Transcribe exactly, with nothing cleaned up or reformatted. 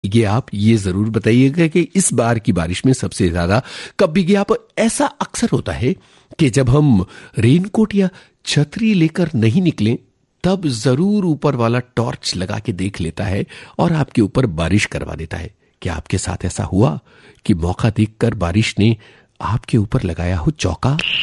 ये आप ये जरूर बताइएगा कि इस बार की बारिश में सबसे ज्यादा कब भीगे आप। ऐसा अक्सर होता है कि जब हम रेनकोट या छतरी लेकर नहीं निकलें तब जरूर ऊपर वाला टॉर्च लगा के देख लेता है और आपके ऊपर बारिश करवा देता है। क्या आपके साथ ऐसा हुआ कि मौका देखकर बारिश ने आपके ऊपर लगाया हो चौका?